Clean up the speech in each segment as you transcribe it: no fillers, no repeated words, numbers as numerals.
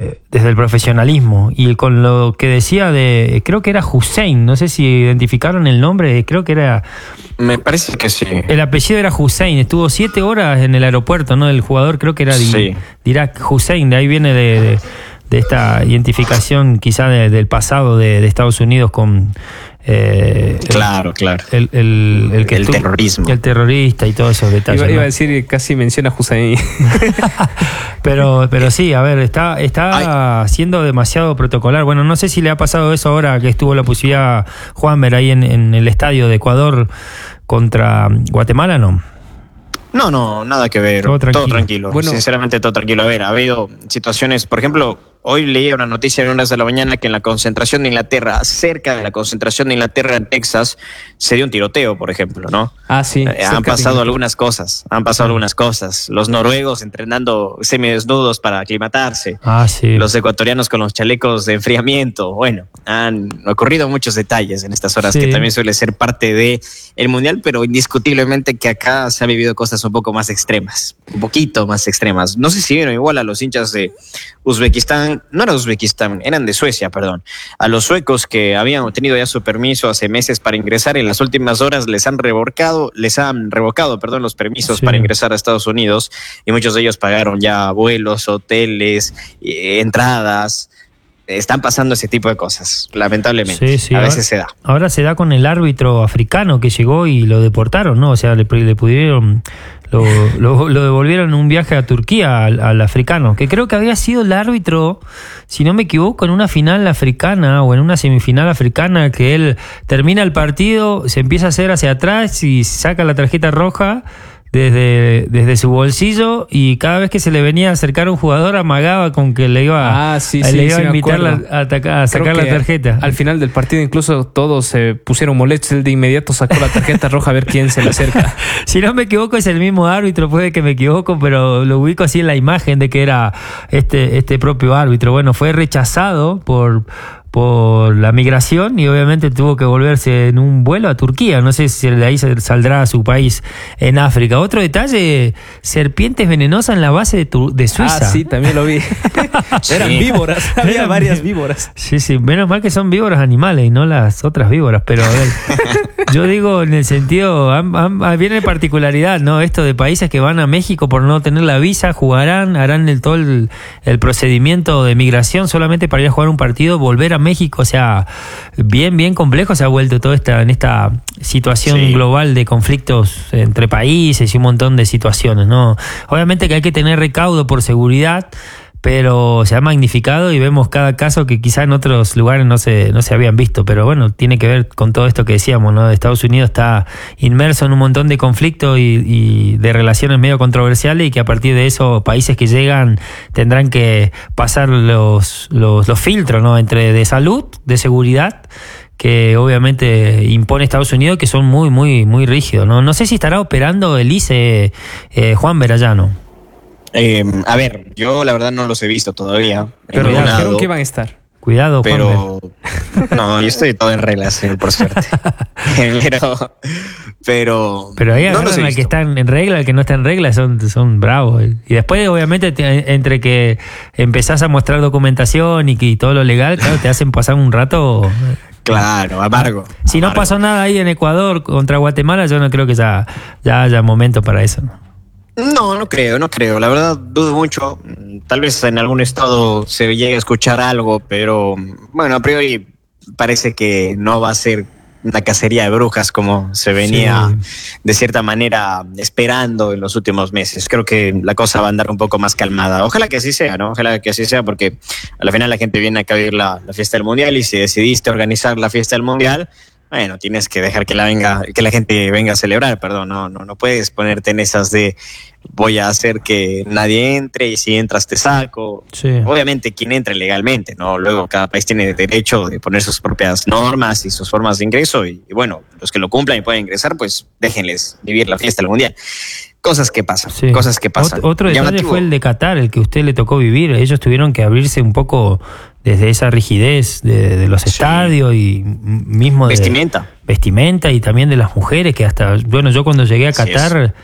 desde el profesionalismo. Y con lo que decía creo que era Hussein, no sé si identificaron el nombre, creo que era... Me parece que sí. El apellido era Hussein, estuvo 7 horas en el aeropuerto, ¿no? El jugador creo que era Dirak Hussein, de ahí viene de esta identificación quizá del pasado de Estados Unidos con... claro. El terrorismo. El terrorista y todos esos detalles. Iba a decir que casi menciona a Hussein. pero sí, a ver, está siendo demasiado protocolar. Bueno, no sé si le ha pasado eso ahora que estuvo la posibilidad Juanver ahí en el estadio de Ecuador contra Guatemala, ¿no? No, nada que ver. Todo tranquilo. Bueno, sinceramente, todo tranquilo. A ver, ha habido situaciones, por ejemplo, hoy leí una noticia en horas de la mañana que en la concentración de Inglaterra, cerca de la concentración de Inglaterra en Texas, se dio un tiroteo, por ejemplo, ¿no? Sí. Han pasado algunas cosas. Los noruegos entrenando semidesnudos para aclimatarse. Sí. Los ecuatorianos con los chalecos de enfriamiento. Bueno, han ocurrido muchos detalles en estas horas, que también suele ser parte de el Mundial, pero indiscutiblemente que acá se han vivido cosas un poco más extremas. Un poquito más extremas. No sé si vieron igual a los hinchas de Uzbekistán, no era Uzbekistán, eran de Suecia, perdón. A los suecos que habían obtenido ya su permiso hace meses para ingresar, en las últimas horas les han revocado los permisos para ingresar a Estados Unidos, y muchos de ellos pagaron ya vuelos, hoteles, entradas. Están pasando ese tipo de cosas, lamentablemente. Sí, a veces se da. Ahora se da con el árbitro africano que llegó y lo deportaron, ¿no? O sea, le pudieron... Lo devolvieron en un viaje a Turquía al africano, que creo que había sido el árbitro, si no me equivoco, en una final africana o en una semifinal africana, que él termina el partido, se empieza a hacer hacia atrás y saca la tarjeta roja desde su bolsillo, y cada vez que se le venía a acercar un jugador amagaba con que le iba a invitar a sacar la tarjeta. Al final del partido incluso todos se pusieron molestos, él de inmediato sacó la tarjeta roja a ver quién se le acerca. Si no me equivoco es el mismo árbitro, puede que me equivoco, pero lo ubico así en la imagen de que era este propio árbitro. Bueno, fue rechazado por la migración y obviamente tuvo que volverse en un vuelo a Turquía. No sé si de ahí saldrá a su país en África. Otro detalle, serpientes venenosas en la base de Suiza. Sí, también lo vi. Eran víboras, había varias víboras. Sí, menos mal que son víboras animales y no las otras víboras, pero a ver, yo digo en el sentido, viene particularidad, ¿no? Esto de países que van a México por no tener la visa, harán todo el procedimiento de migración solamente para ir a jugar un partido, volver a México. O sea, bien complejo se ha vuelto todo en esta situación global de conflictos entre países y un montón de situaciones, ¿no? Obviamente que hay que tener recaudo por seguridad, pero se ha magnificado y vemos cada caso que quizá en otros lugares no se habían visto. Pero bueno, tiene que ver con todo esto que decíamos, ¿no? Estados Unidos está inmerso en un montón de conflictos y de relaciones medio controversiales, y que a partir de eso países que llegan tendrán que pasar los filtros, ¿no? De salud, de seguridad, que obviamente impone Estados Unidos, que son muy rígidos, ¿no? No sé si estará operando el ICE, Juan Verallano. A ver, yo la verdad no los he visto todavía. Pero ya dijeron que van a estar. Cuidado, pero no, yo estoy todo en reglas, por suerte. pero ahí agarran al que está en regla, al que no está en regla, son bravos. Y después, obviamente, entre que empezás a mostrar documentación y todo lo legal, claro, te hacen pasar un rato. Claro, amargo. Si no pasó nada ahí en Ecuador contra Guatemala, yo no creo que ya haya momento para eso, ¿no? No creo. La verdad, dudo mucho. Tal vez en algún estado se llegue a escuchar algo, pero bueno, a priori parece que no va a ser una cacería de brujas como se venía de cierta manera esperando en los últimos meses. Creo que la cosa va a andar un poco más calmada. Ojalá que así sea, ¿no? Ojalá que así sea, porque al final la gente viene acá a vivir la fiesta del Mundial, y si decidiste organizar la fiesta del Mundial, bueno, tienes que dejar que la gente venga a celebrar, perdón. No puedes ponerte en esas de voy a hacer que nadie entre y si entras te saco. Sí. Obviamente quien entre legalmente, ¿no? Luego cada país tiene derecho de poner sus propias normas y sus formas de ingreso, y bueno, los que lo cumplan y pueden ingresar, pues déjenles vivir la fiesta del Mundial. Cosas que pasan. Otro detalle fue el de Qatar, el que a usted le tocó vivir. Ellos tuvieron que abrirse un poco desde esa rigidez de los estadios y mismo de vestimenta y también de las mujeres, que hasta, bueno, yo cuando llegué a Qatar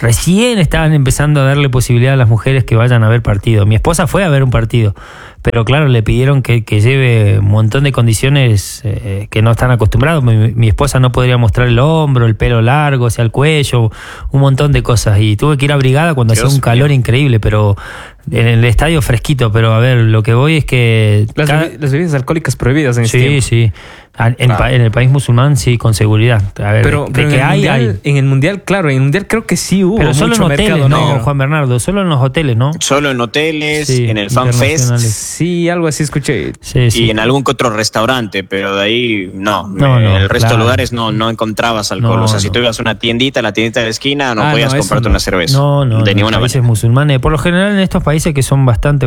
recién estaban empezando a darle posibilidad a las mujeres que vayan a ver partido. Mi esposa fue a ver un partido, pero claro, le pidieron que lleve un montón de condiciones que no están acostumbrados. Mi esposa no podría mostrar el hombro, el pelo largo, o sea, el cuello, un montón de cosas. Y tuve que ir abrigada cuando hacía un calor increíble, pero en el estadio fresquito. Pero a ver, lo que voy es que... Las bebidas alcohólicas prohibidas en este tiempo. Sí. En el país musulmán sí, con seguridad. A ver, pero de que hay. En el mundial, claro, en el mundial creo que sí hubo. Pero solo mucho en hoteles, mercado no, negro. Juan Bernardo, solo en los hoteles, ¿no? Solo en hoteles, Sí, en el FanFest internacionales. Sí, algo así escuché. Sí. y en algún que otro restaurante, pero de ahí no. No, En el resto claro. de lugares no encontrabas alcohol. No, o sea, si no. tú ibas a la tiendita de la esquina, no podías no, eso comprarte no. una cerveza. No, de en los ninguna países manera. musulmanes. Por lo general en estos países que son bastante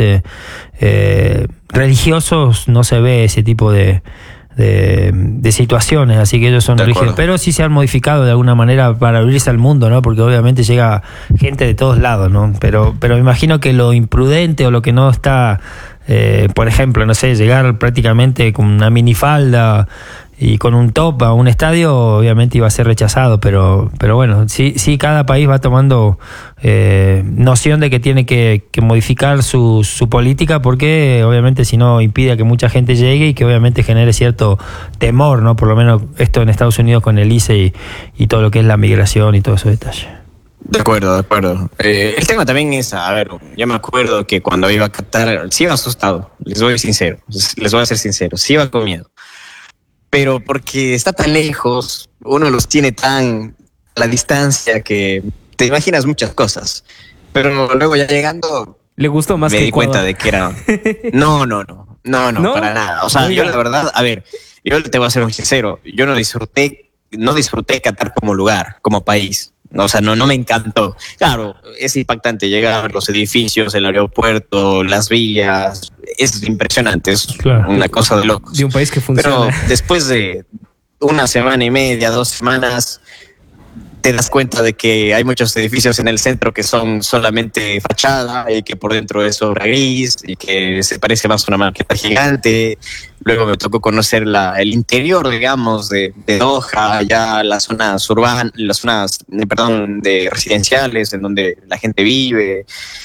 religiosos no se ve ese tipo de situaciones, así que ellos son De acuerdo. religiosos. Pero sí se han modificado de alguna manera para abrirse al mundo, ¿no? Porque obviamente llega gente de todos lados, ¿no? Pero me imagino que lo imprudente o lo que no está, por ejemplo, no sé, llegar prácticamente con una minifalda y con un top a un estadio, obviamente iba a ser rechazado, pero bueno, sí, cada país va tomando noción de que tiene que modificar su política, porque obviamente si no impide que mucha gente llegue y que obviamente genere cierto temor, ¿no? Por lo menos esto en Estados Unidos con el ICE y todo lo que es la migración y todos esos detalles. De acuerdo. El tema también es, a ver, yo me acuerdo que cuando iba a Qatar, sí iba asustado, les voy a ser sincero, sí iba con miedo. Pero porque está tan lejos, uno los tiene tan a la distancia que te imaginas muchas cosas. Pero luego ya llegando, ¿Le gustó más me que di cuenta Ecuador? de que era... No, para nada. O sea, Oiga. yo la verdad, a ver, yo te voy a ser muy sincero, yo no disfruté Qatar como lugar, como país. O sea, no me encantó. Claro, es impactante llegar a ver los edificios, el aeropuerto, las villas. Es impresionante, es Claro. una cosa de locos. De un país que funciona. Pero después de una semana y media, 2 semanas, te das cuenta de que hay muchos edificios en el centro que son solamente fachada y que por dentro es obra gris y que se parece más a una maqueta gigante. Luego me tocó conocer el interior, digamos, de Doha, ya las zonas urbanas, de residenciales en donde la gente vive,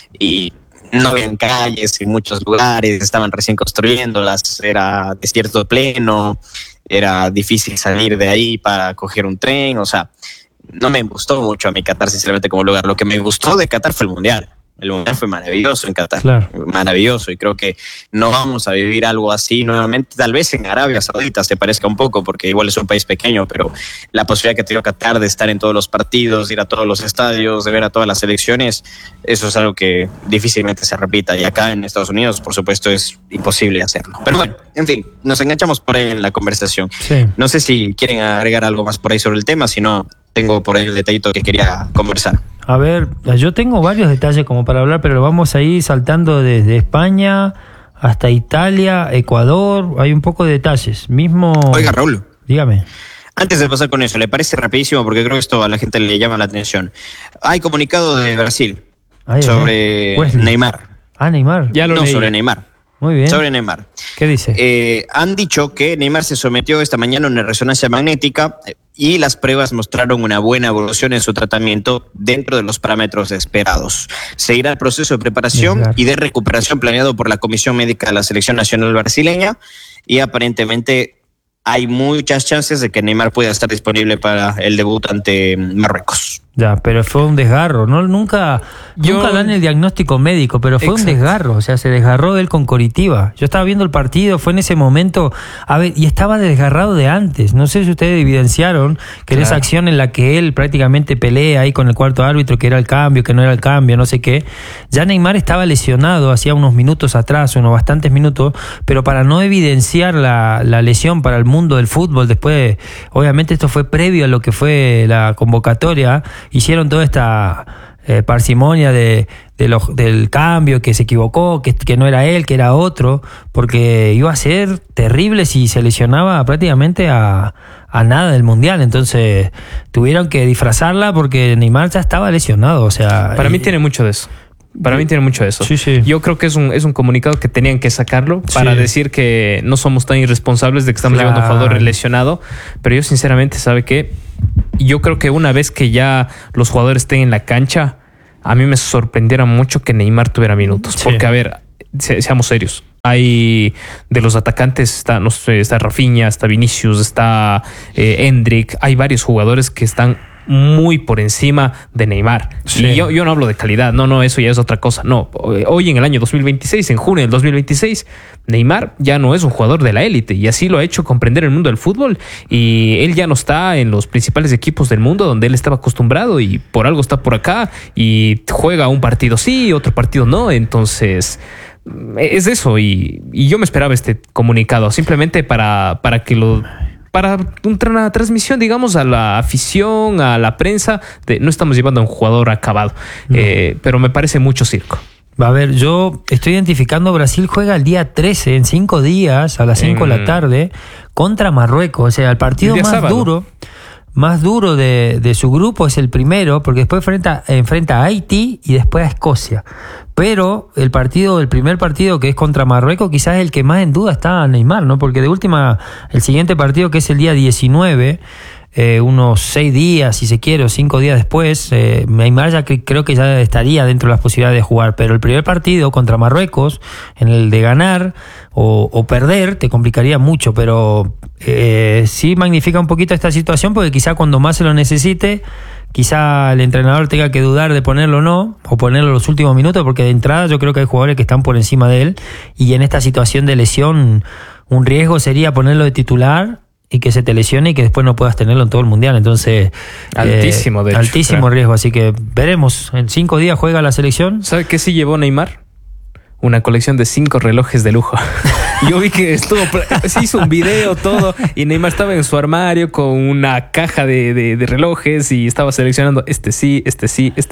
y no habían calles en muchos lugares, estaban recién construyéndolas, era desierto pleno, era difícil salir de ahí para coger un tren. O sea, no me gustó mucho a mí Qatar, sinceramente, como lugar. Lo que me gustó de Qatar fue el Mundial. El Mundial fue maravilloso en Qatar. Claro. Maravilloso. Y creo que no vamos a vivir algo así nuevamente. Tal vez en Arabia Saudita se parezca un poco, porque igual es un país pequeño, pero la posibilidad que tuvo Qatar de estar en todos los partidos, ir a todos los estadios, de ver a todas las selecciones, eso es algo que difícilmente se repita. Y acá en Estados Unidos, por supuesto, es imposible hacerlo. Pero bueno, en fin, nos enganchamos por ahí en la conversación. Sí. No sé si quieren agregar algo más por ahí sobre el tema, si no, tengo por ahí el detallito que quería conversar. A ver, yo tengo varios detalles como para hablar, pero vamos a ir saltando desde España hasta Italia, Ecuador. Hay un poco de detalles. Mismo. Oiga, Raúl, Dígame. antes de pasar con eso, ¿le parece rapidísimo? Porque creo que esto a la gente le llama la atención. Hay comunicado de Brasil Ay, sobre Wesley. Neymar. Neymar. Ya lo No, leí. sobre Neymar. Muy bien. Sobre Neymar. ¿Qué dice? Han dicho que Neymar se sometió esta mañana a una resonancia magnética y las pruebas mostraron una buena evolución en su tratamiento dentro de los parámetros esperados. Seguirá el proceso de preparación Claro. y de recuperación planeado por la Comisión Médica de la Selección Nacional Brasileña, y aparentemente hay muchas chances de que Neymar pueda estar disponible para el debut ante Marruecos. Ya, pero fue un desgarro, ¿no? Nunca dan el diagnóstico médico, pero fue un Exacto. desgarro, o sea, se desgarró él con Coritiba. Yo estaba viendo el partido, fue en ese momento, a ver, y estaba desgarrado de antes. No sé si ustedes evidenciaron que en esa acción en la que él prácticamente pelea ahí con el cuarto árbitro, que era el cambio, que no era el cambio, no sé qué, ya Neymar estaba lesionado hacía unos minutos atrás, unos bastantes minutos, pero para no evidenciar la lesión para el mundo del fútbol, después, obviamente esto fue previo a lo que fue la convocatoria, hicieron toda esta parsimonia del cambio, que se equivocó, que no era él, que era otro, porque iba a ser terrible si se lesionaba prácticamente a nada del Mundial. Entonces tuvieron que disfrazarla porque Neymar ya estaba lesionado. O sea, Para mí tiene mucho de eso. Para mí tiene mucho de eso. Sí, sí. Yo creo que es un comunicado que tenían que sacarlo para Sí. decir que no somos tan irresponsables de que estamos Claro. llevando a un jugador lesionado. Pero yo sinceramente, ¿sabe qué? yo creo que una vez que ya los jugadores estén en la cancha, a mí me sorprendiera mucho que Neymar tuviera minutos. Sí. Porque, a ver, seamos serios. Hay de los atacantes, está, no sé, está Rafinha, está Vinicius, está Endrick. Hay varios jugadores que están muy por encima de Neymar. Sí. Y yo no hablo de calidad, no, eso ya es otra cosa. No, hoy en el año 2026, en junio del 2026, Neymar ya no es un jugador de la élite y así lo ha hecho comprender el mundo del fútbol, y él ya no está en los principales equipos del mundo donde él estaba acostumbrado, y por algo está por acá y juega un partido sí, otro partido no. Entonces es eso, y yo me esperaba este comunicado simplemente para una transmisión, digamos, a la afición, a la prensa, no estamos llevando a un jugador acabado. No. Pero me parece mucho circo. A ver, yo estoy identificando, Brasil juega el día 13, en 5 días, a las 5 de la tarde, contra Marruecos. O sea, el partido más duro de su grupo es el primero, porque después enfrenta a Haití y después a Escocia. Pero el primer partido, que es contra Marruecos, quizás es el que más en duda está Neymar, ¿no? Porque de última, el siguiente partido, que es el día 19, unos 6 días, si se quiere, o 5 días después, Neymar ya creo que ya estaría dentro de las posibilidades de jugar. Pero el primer partido contra Marruecos, en el de ganar o perder, te complicaría mucho. Pero sí magnifica un poquito esta situación, porque quizá cuando más se lo necesite, quizá el entrenador tenga que dudar de ponerlo o no, o ponerlo en los últimos minutos, porque de entrada yo creo que hay jugadores que están por encima de él, y en esta situación de lesión un riesgo sería ponerlo de titular y que se te lesione y que después no puedas tenerlo en todo el mundial. Entonces, altísimo, de hecho, altísimo riesgo. Así que veremos. En 5 días juega la selección. ¿Sabe qué sí llevó Neymar? Una colección de 5 relojes de lujo. Yo vi que se hizo un video todo, y Neymar estaba en su armario con una caja de relojes y estaba seleccionando este sí. Y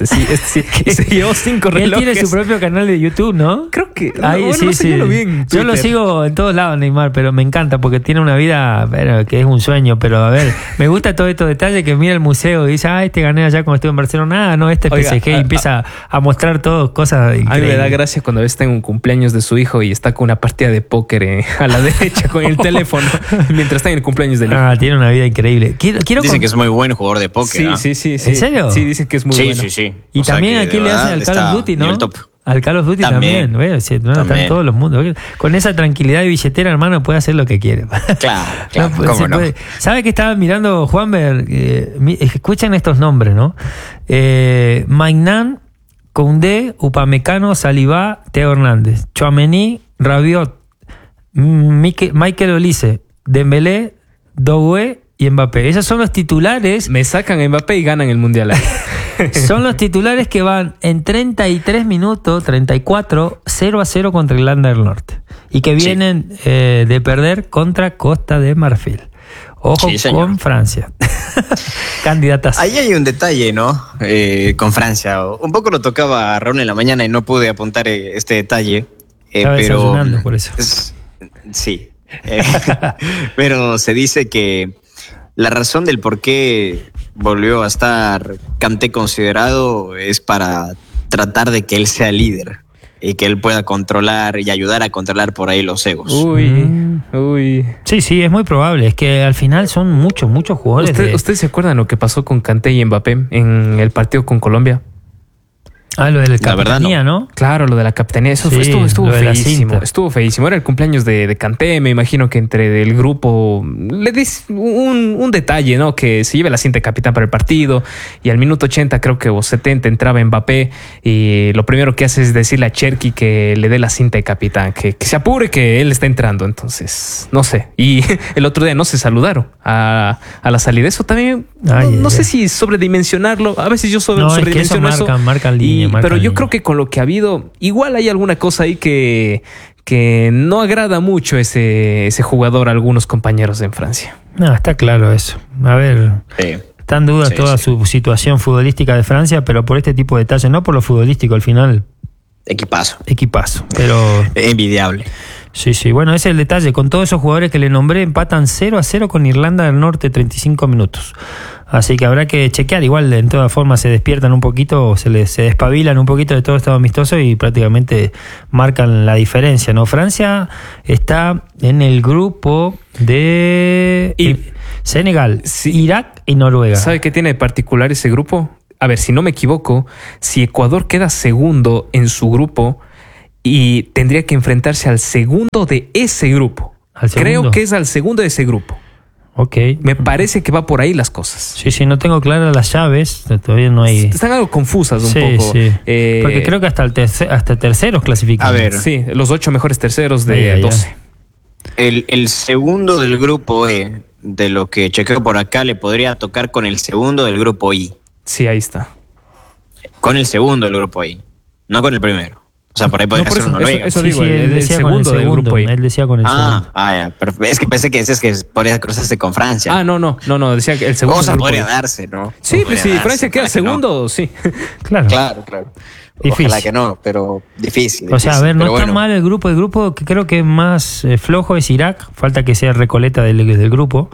se llevó 5 relojes. Él tiene su propio canal de YouTube, ¿no? Creo que sí. Yo lo sigo en todos lados, Neymar, pero me encanta porque tiene una vida, que es un sueño. Pero a ver, me gusta todos estos detalles, que mira el museo y dice, este gané allá cuando estuve en Barcelona. No, este es PSG, y empieza a mostrar todo cosas increíbles. A mí me da gracia cuando está en un cumpleaños de su hijo y está con una partida de póker a la derecha con el teléfono mientras está en el cumpleaños del hijo. Tiene una vida increíble. Dicen que es muy buen jugador de póker. Sí. ¿En serio? Sí, dicen que es muy bueno. Sí. Y también aquí le hace al Call of Duty, ¿no? Al Call of Duty también. Están todos los mundos. Con esa tranquilidad de billetera, hermano, puede hacer lo que quiere. Claro. ¿Cómo no? ¿Sabe que estaba mirando, Juanber? Escuchen estos nombres, ¿no? Maignan, Koundé, Upamecano, Saliba, Teo Hernández, Tchouaméni, Rabiot, Michael Olise, Dembélé, Doué y Mbappé. Esos son los titulares. Me sacan a Mbappé y ganan el mundial. Son los titulares que van en 33 minutos, 34, 0-0 contra Irlanda del Norte. Y que vienen de perder contra Costa de Marfil. Ojo con Francia. Candidatas. Ahí hay un detalle, ¿no? Con Francia. Un poco lo tocaba Raúl en la mañana y no pude apuntar este detalle. Estaba desayunando por eso. Sí. Pero se dice que la razón del por qué volvió a estar Kanté considerado es para tratar de que él sea líder y que él pueda controlar y ayudar a controlar por ahí los egos. Uy. Sí, es muy probable. Es que al final son muchos jugadores. ¿Ustedes se acuerdan lo que pasó con Kanté y Mbappé en el partido con Colombia? Lo de la capitanía, ¿no? Claro, lo de la capitanía. Eso estuvo feísimo. Estuvo feísimo. Era el cumpleaños de Kanté. Me imagino que entre el grupo le dis un detalle, ¿no? Que se lleve la cinta de capitán para el partido. Y al minuto 80, creo que o 70, entraba Mbappé. Y lo primero que hace es decirle a Cherki que le dé la cinta de capitán. Que se apure, que él está entrando. Entonces, no sé. Y el otro día no se saludaron a la salida. Eso también, no sé si sobredimensionarlo. A veces yo sobredimensiono eso. Marca línea. Pero yo creo que con lo que ha habido, igual hay alguna cosa ahí que no agrada mucho ese jugador a algunos compañeros en Francia. No, está claro eso. A ver, está en duda toda su situación futbolística de Francia, pero por este tipo de detalles, no por lo futbolístico al final. Equipazo, pero envidiable. Sí, bueno, ese es el detalle. Con todos esos jugadores que le nombré, empatan 0-0 con Irlanda del Norte, 35 minutos. Así que habrá que chequear. Igual, de todas formas, se despiertan un poquito, se despabilan un poquito de todo estado amistoso y prácticamente marcan la diferencia, ¿no? Francia está en el grupo de Senegal, Irak y Noruega. ¿Sabe qué tiene de particular ese grupo? A ver, si no me equivoco, si Ecuador queda segundo en su grupo y tendría que enfrentarse al segundo de ese grupo. Creo que es al segundo de ese grupo. Ok. Me parece que va por ahí las cosas. Sí, no tengo claras las llaves. Todavía no hay. Están algo confusas un poco. Sí. Porque creo que hasta terceros clasifican. A ver. Sí, los 8 mejores terceros de 12. El segundo del grupo E, de lo que chequeo por acá, le podría tocar con el segundo del grupo I. Sí, ahí está. Con el segundo del grupo I, no con el primero. O sea, por ahí podría ser Noruega. Eso digo, él decía el segundo del grupo I. Él decía con el segundo. Ya. Pero es que pensé que decías que podría cruzarse con Francia. No, decía que el segundo. O sea, podría darse, ¿no? Sí, pues si Francia queda segundo, sí. Claro. Difícil. Ojalá que no, pero difícil. O sea, a ver, no está mal el grupo. El grupo que creo que es más flojo es Irak. Falta que sea Recoleta del grupo.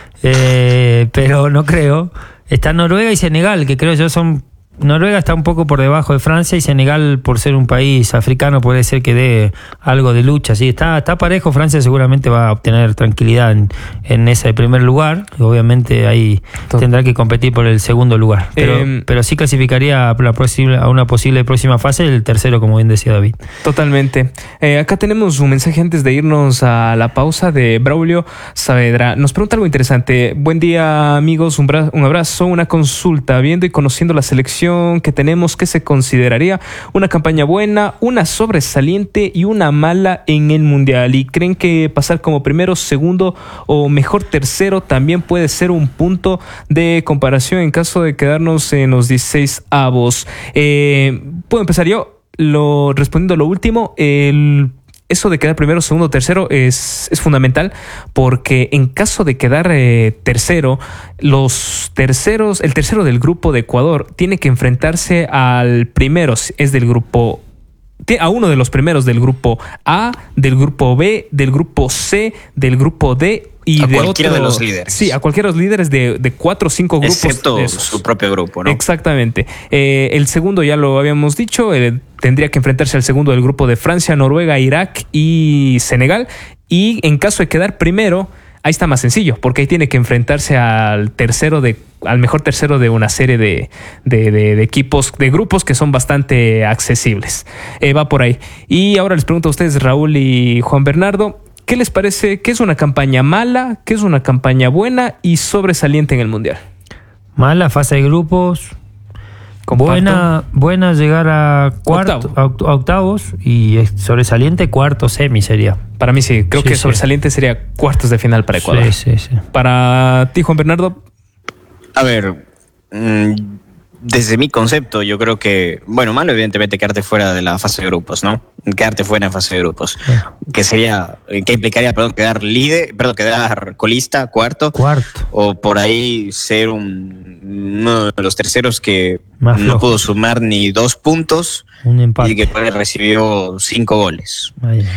Pero no creo. Está Noruega y Senegal, que creo yo son... Noruega está un poco por debajo de Francia y Senegal, por ser un país africano, puede ser que dé algo de lucha. Sí, está parejo. Francia seguramente va a obtener tranquilidad en ese primer lugar. Obviamente ahí tendrá que competir por el segundo lugar. Pero sí clasificaría a una posible próxima fase el tercero, como bien decía David. Totalmente. Acá tenemos un mensaje antes de irnos a la pausa de Braulio Saavedra. Nos pregunta algo interesante. Buen día, amigos. Un abrazo, una consulta. Viendo y conociendo la selección que tenemos, ¿qué se consideraría una campaña buena, una sobresaliente y una mala en el Mundial? ¿Y creen que pasar como primero, segundo o mejor tercero también puede ser un punto de comparación en caso de quedarnos en los 16avos? Puedo empezar yo respondiendo lo último. Eso de quedar primero, segundo, tercero es fundamental, porque en caso de quedar tercero, el tercero del grupo de Ecuador tiene que enfrentarse al primero, es del grupo, a uno de los primeros del grupo A, del grupo B, del grupo C, del grupo D y a cualquiera de los líderes. Sí, a cualquiera de los líderes de 4 o 5 grupos. Excepto su propio grupo, ¿no? Exactamente. El segundo ya lo habíamos dicho, tendría que enfrentarse al segundo del grupo de Francia, Noruega, Irak y Senegal. Y en caso de quedar primero, ahí está más sencillo, porque ahí tiene que enfrentarse al mejor tercero de una serie de equipos, de grupos que son bastante accesibles. Va por ahí. Y ahora les pregunto a ustedes, Raúl y Juan Bernardo, ¿qué les parece? ¿Qué es una campaña mala? ¿Qué es una campaña buena y sobresaliente en el Mundial? Mala, fase de grupos. Buena llegar a octavos y sobresaliente cuarto semi sería. Para mí sí, creo que sobresaliente sería cuartos de final para Ecuador. Sí. Para ti, Juan Bernardo. A ver, desde mi concepto, yo creo que, malo, evidentemente, quedarte fuera de la fase de grupos, ¿no? Quedarte fuera en fase de grupos. Que implicaría, quedar colista, cuarto. O por ahí ser uno de los terceros que no pudo sumar ni 2 puntos. Un empate. Y que recibió 5 goles.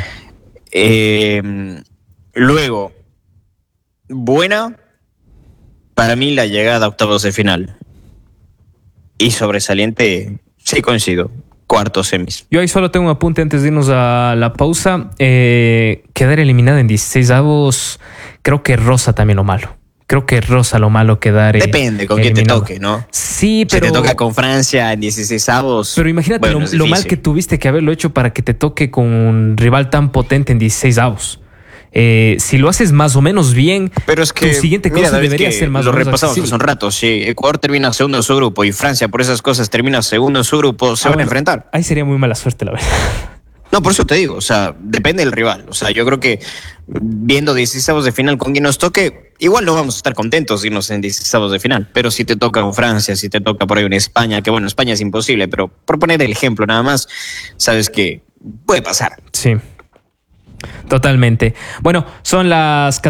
Luego, buena, para mí la llegada a octavos de final. Y sobresaliente, sí coincido, cuartos semis. Yo ahí solo tengo un apunte antes de irnos a la pausa. Quedar eliminado en 16avos, creo que roza también lo malo. Quedar depende con quién te toque, ¿no? Sí, pero... Si te toca con Francia en 16avos... Pero imagínate lo mal que tuviste que haberlo hecho para que te toque con un rival tan potente en 16avos. Si lo haces más o menos bien, pero es que, tu siguiente cosa debería ser más o menos repasamos hace un rato. Si Ecuador termina segundo en su grupo y Francia por esas cosas termina segundo en su grupo, se van a enfrentar. Ahí sería muy mala suerte, la verdad. No, por eso te digo, o sea, depende del rival. O sea, yo creo que viendo 16avos de final con quien nos toque, igual no vamos a estar contentos de irnos en 16avos de final. Pero si te toca con Francia, si te toca por ahí en España, que España es imposible, pero por poner el ejemplo nada más, sabes que puede pasar. Sí. Totalmente. Bueno, son las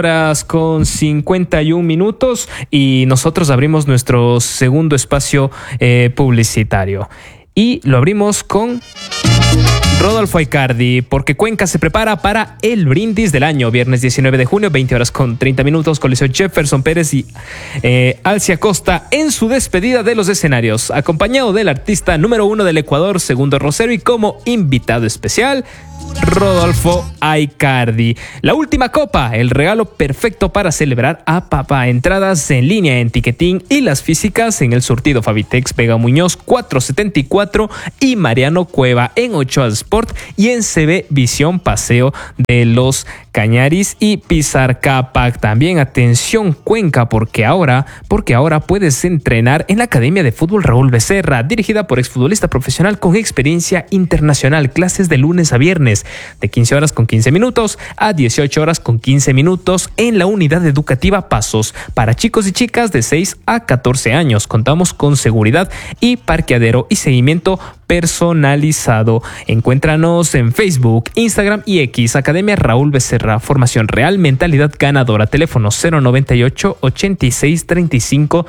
14:51 y nosotros abrimos nuestro segundo espacio publicitario. Y lo abrimos con Rodolfo Aicardi, porque Cuenca se prepara para el brindis del año. Viernes 19 de junio, 20 horas con 30 minutos, Coliseo Jefferson Pérez y Alcia Costa en su despedida de los escenarios, acompañado del artista número 1 del Ecuador, Segundo Rosero, y como invitado especial, Rodolfo Aicardi. La última copa, el regalo perfecto para celebrar a papá. Entradas en línea en Ticketing y las físicas en el surtido Fabitex Vega Muñoz 474 y Mariano Cueva en Ochoa Sport y en CB Visión Paseo de los Cañaris y Pizarcapac. También atención Cuenca, porque ahora puedes entrenar en la Academia de Fútbol Raúl Becerra, dirigida por exfutbolista profesional con experiencia internacional. Clases de lunes a viernes de 15 horas con 15 minutos a 18 horas con 15 minutos en la unidad educativa Pasos para chicos y chicas de 6 a 14 años. Contamos con seguridad y parqueadero y seguimiento personalizado. Encuéntranos en Facebook, Instagram y X. Academia Raúl Becerra, formación real, mentalidad ganadora. Teléfono 098 86 35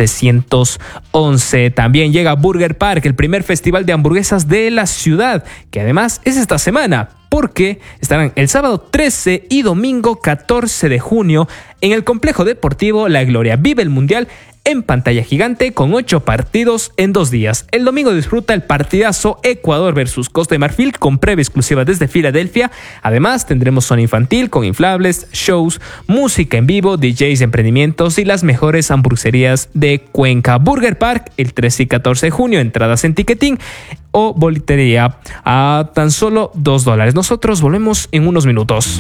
311. También llega Burger Park, el primer festival de hamburguesas de la ciudad, que además es esta semana, porque estarán el sábado 13 y domingo 14 de junio en el complejo deportivo La Gloria. Vive el Mundial en pantalla gigante con 8 partidos en 2 días. El domingo disfruta el partidazo Ecuador versus Costa de Marfil con previa exclusiva desde Filadelfia. Además tendremos zona infantil con inflables, shows, música en vivo, DJs, emprendimientos y las mejores hamburgueserías de Cuenca. Burger Park el 13 y 14 de junio. Entradas en Ticketing o boletería a tan solo $2. Nosotros volvemos en unos minutos.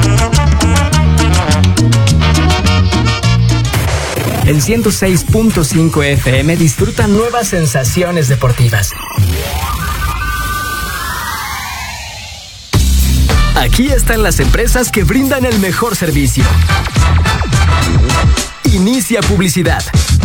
En 106.5 FM disfruta nuevas sensaciones deportivas. Aquí están las empresas que brindan el mejor servicio. Inicia publicidad.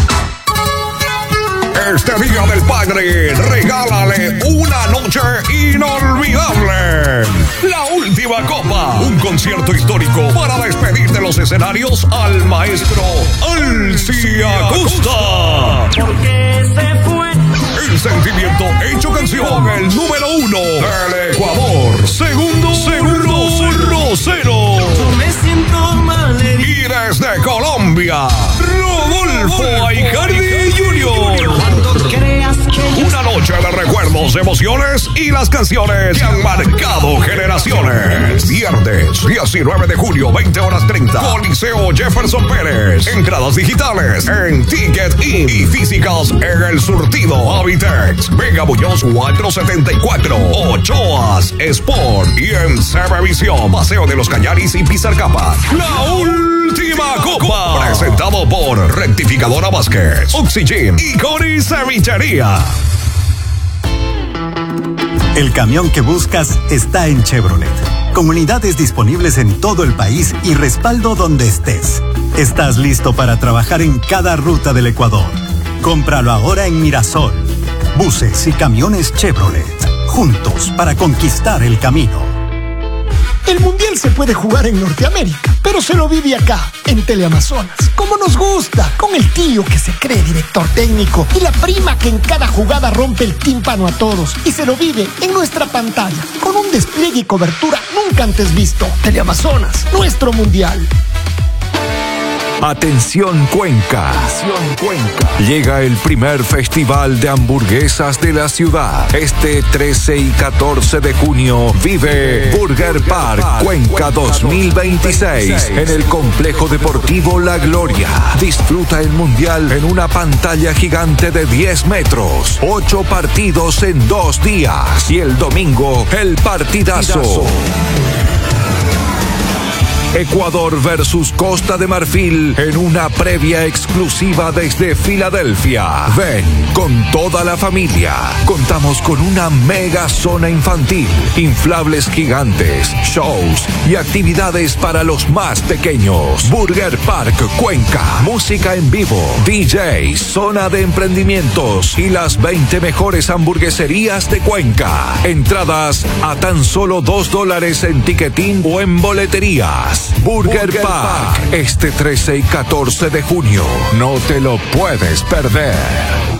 Este Día del Padre, regálale una noche inolvidable. La última copa, un concierto histórico para despedir de los escenarios al maestro Alcia Costa. Porque se fue. El sentimiento hecho canción, el número 1 del Ecuador, Segundo Rosero. Me siento mal herido. Y desde Colombia, Rodolfo Aicardi Jr. Una noche de recuerdos, emociones y las canciones que han marcado generaciones. Viernes 19 de junio, 20 horas 30. Coliseo Jefferson Pérez. Entradas digitales en Ticketing y físicas en el surtido Habitex Vega Muñoz 474. Ochoas Sport y en CB Visión Paseo de los Cañaris y Pizarcapac. La última copa, presentado por Rectificadora Vázquez, Oxygen y Cori Cevichería. El camión que buscas está en Chevrolet, con unidades disponibles en todo el país y respaldo donde estés. Estás listo para trabajar en cada ruta del Ecuador. Cómpralo ahora en Mirasol. Buses y camiones Chevrolet, juntos para conquistar el camino. El Mundial se puede jugar en Norteamérica, pero se lo vive acá, en Teleamazonas. Como nos gusta, con el tío que se cree director técnico y la prima que en cada jugada rompe el tímpano a todos y se lo vive en nuestra pantalla, con un despliegue y cobertura nunca antes visto. Teleamazonas, nuestro Mundial. Atención Cuenca. Llega el primer festival de hamburguesas de la ciudad. Este 13 y 14 de junio vive Burger Park Cuenca 2026 en el complejo deportivo La Gloria. Disfruta el mundial en una pantalla gigante de 10 metros. 8 partidos en 2 días. Y el domingo, el partidazo. Ecuador versus Costa de Marfil en una previa exclusiva desde Filadelfia. Ven con toda la familia. Contamos con una mega zona infantil, inflables gigantes, shows y actividades para los más pequeños. Burger Park Cuenca, música en vivo, DJs, zona de emprendimientos y las 20 mejores hamburgueserías de Cuenca. Entradas a tan solo $2 en Ticketing o en boleterías. Burger Park, este 13 y 14 de junio. No te lo puedes perder.